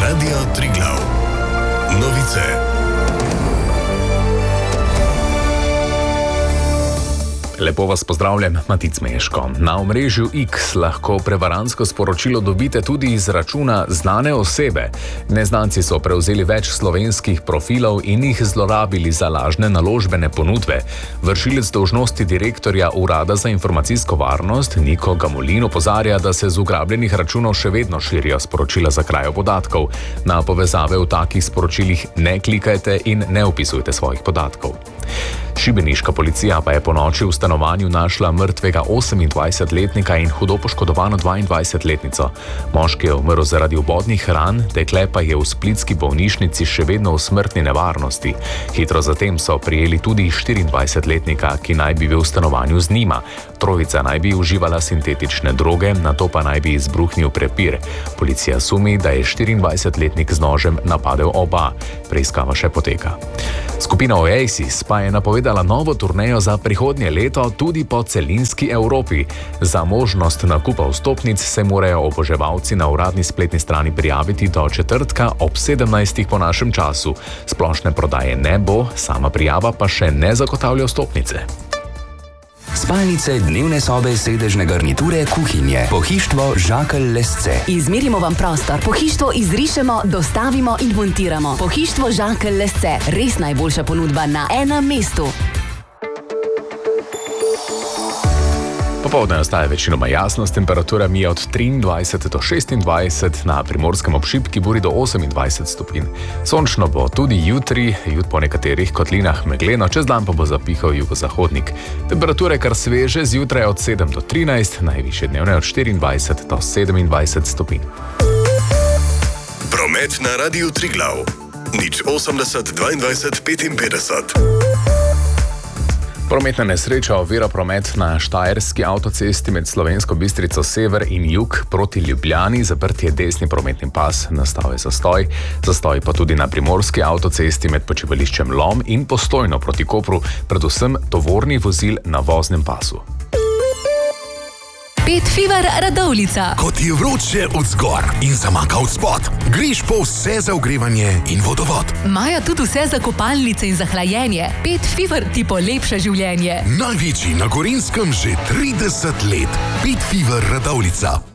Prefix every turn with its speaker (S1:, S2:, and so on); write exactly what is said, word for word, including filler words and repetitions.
S1: Radio Triglav. Novice. Lepo vas pozdravljam, Matic Meško. Na omrežju X lahko prevarantsko sporočilo dobite tudi iz računa znane osebe. Neznanci so prevzeli več slovenskih profilov in jih zlorabili za lažne naložbene ponudbe. Vršilec dolžnosti direktorja Urada za informacijsko varnost Niko Gamulin opozarja, da se z ugrabljenih računov še vedno širijo sporočila za krajo podatkov. Na povezave v takih sporočilih ne klikajte in ne vpisujte svojih podatkov. Šibeniška policija pa je ponoči v stanovanju našla mrtvega osemindvajsetletnika in hudo poškodovano dvaindvajsetletnico. Moški je umrl zaradi vbodnih ran, dekle pa je v splitski bolnišnici še vedno v smrtni nevarnosti. Hitro zatem so prijeli tudi štiriindvajsetletnika, ki naj bi bil v stanovanju z njima. Trojica naj bi uživala sintetične droge, nato pa naj bi izbruhnil prepir. Policija sumi, da je štiriindvajsetletnik z nožem napadel oba. Preiskava še poteka. Skupina Oasis pa je napovedala novo turnejo za prihodnje leto tudi po celinski Evropi. Za možnost nakupa vstopnic se morajo oboževalci na uradni spletni strani prijaviti do četrtka ob sedemnajstih po našem času. Splošne prodaje ne bo, sama prijava pa še ne zagotavlja vstopnice.
S2: Spalnice, dnevne sobe, sedežne garniture, kuhinje. Pohištvo Žakelj Lesce.
S3: Izmerimo vam prostor, pohištvo izrišemo, dostavimo in montiramo. Pohištvo Žakelj Lesce. Res najboljša ponudba na enem mestu.
S1: Popoldne ostaje večinoma jasno s temperaturami od triindvajset do šestindvajset, na Primorskem ob Šibki Muri do osemindvajset stopinj. Sončno bo tudi jutri, jut po nekaterih kotlinah megleno, čez dan pa bo zapihal jugozahodnik. Temperature kar sveže, zjutraj od sedem do trinajst, najvišje dnevne od štiriindvajset do sedemindvajset stopinj.
S4: Promet na Radiu Triglav. Nič osemdeset dvaindvajset petinpetdeset.
S1: Prometna nesreča ovira promet na Štajerski avtocesti med Slovensko Bistrico sever in jug proti Ljubljani, zaprt je desni prometni pas, nastal je zastoj. Zastoj pa tudi na Primorski avtocesti med počivališčem Lom in Postojno proti Kopru, predvsem tovornih vozil na voznem pasu.
S5: Pet Fever Radovljica.
S6: Ko ti je vroče od zgor in zamaka od spod, greš po vse za ogrevanje in vodovod.
S5: Imajo tudi vse za kopalnice in za hlajenje. Pet Fever ti polepša življenje.
S6: Največji na Gorenjskem že trideset let. Pet Fever Radovljica.